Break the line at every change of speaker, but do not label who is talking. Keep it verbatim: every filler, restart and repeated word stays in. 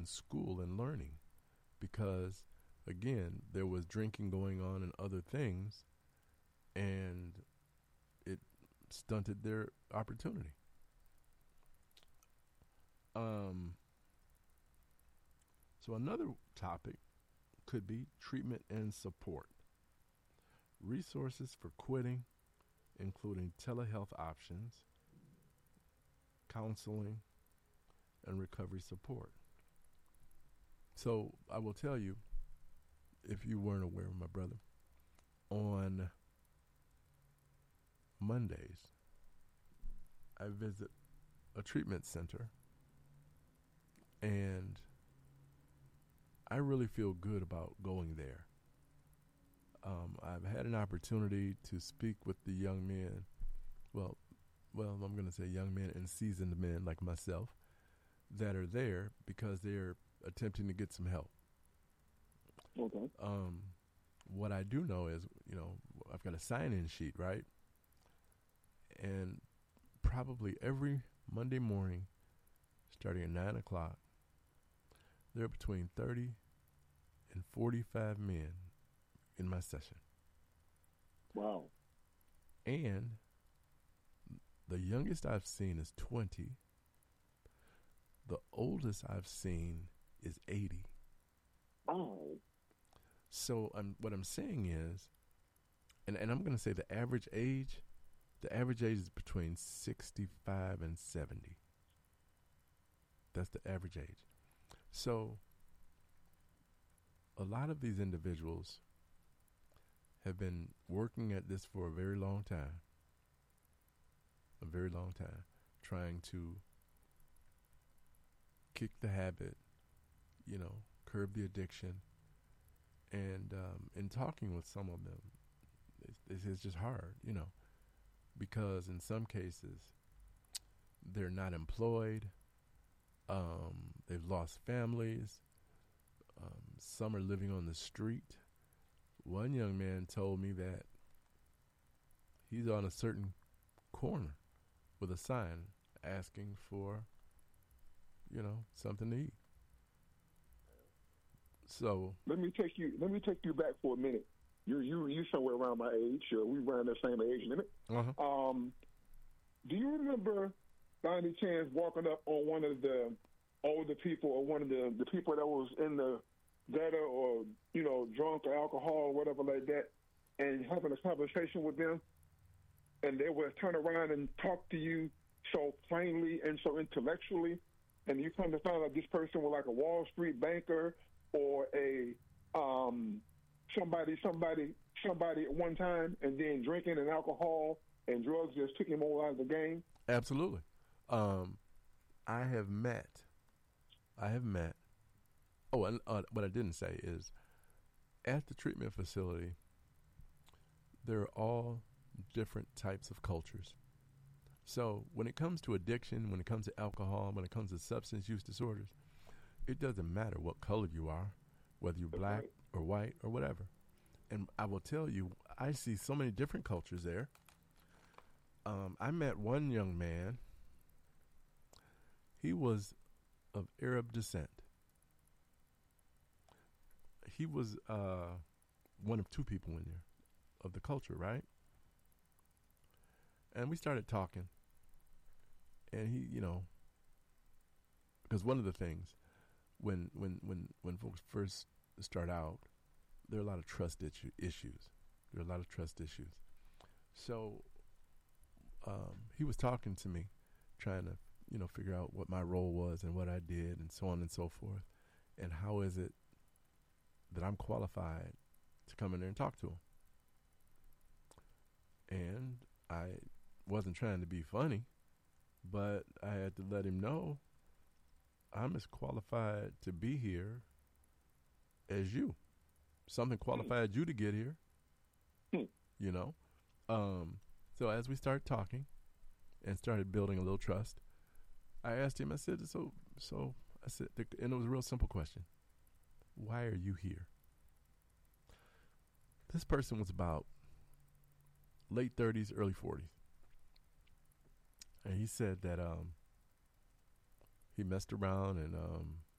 in school and learning because, again, there was drinking going on and other things, and it stunted their opportunity. Um, so another topic could be treatment and support. Resources for quitting, including telehealth options, counseling, and recovery support. So I will tell you, if you weren't aware, my brother, on Mondays, I visit a treatment center, and I really feel good about going there. Um, I've had an opportunity to speak with the young men, well, well, I'm going to say young men and seasoned men like myself that are there because they're attempting to get some help.
Okay.
Um, what I do know is, you know, I've got a sign-in sheet, right? And probably every Monday morning, starting at nine o'clock, there are between thirty and forty-five men in my session.
Wow.
And the youngest I've seen is twenty. The oldest I've seen is eighty.
Oh.
So I'm, what I'm saying is, and, and I'm going to say the average age, the average age is between sixty-five and seventy. That's the average age. So a lot of these individuals have been working at this for a very long time, a very long time, trying to kick the habit, you know, curb the addiction. And um, in talking with some of them, it's, it's just hard, you know, because in some cases they're not employed, um, they've lost families, um, some are living on the street. One young man told me that he's on a certain corner with a sign asking for, you know, something to eat. So
let me take you. Let me take you back for a minute. You you you somewhere around my age. Uh, we around the same age limit.
uh-huh.
Um, do you remember by any chance walking up on one of the older people or one of the, the people that was in the gutter or you know drunk or alcohol or whatever like that, and having a conversation with them, and they would turn around and talk to you so plainly and so intellectually, and you come to find out this person was like a Wall Street banker or a um, somebody, somebody, somebody at one time, and then drinking and alcohol and drugs just took him all out of the game?
Absolutely. Um, I have met, I have met, oh, and uh, what I didn't say is, at the treatment facility, there are all different types of cultures. So when it comes to addiction, when it comes to alcohol, when it comes to substance use disorders, it doesn't matter what color you are, whether you're black or white or whatever. And I will tell you, I see so many different cultures there. Um, I met one young man. He was of Arab descent. He was uh, one of two people in there of the culture, right? And we started talking. And he, you know, because one of the things, when when when when folks first start out, there are a lot of trust issue, issues. There are a lot of trust issues. So um, he was talking to me, trying to, you know, figure out what my role was and what I did and so on and so forth. And how is it that I'm qualified to come in there and talk to him? And I wasn't trying to be funny, but I had to let him know I'm as qualified to be here as you. Something qualified mm. you to get here, mm. you know. Um, so as we started talking and started building a little trust, I asked him, I said, so, so I said, and it was a real simple question. Why are you here? This person was about late thirties, early forties. And he said that um, he messed around and um,